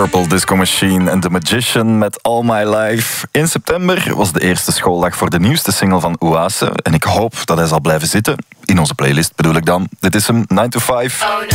Purple Disco Machine en The Magician met All My Life. In september was de eerste schooldag voor de nieuwste single van Oase. En ik hoop dat hij zal blijven zitten. In onze playlist bedoel ik dan. Dit is hem, 9 to 5.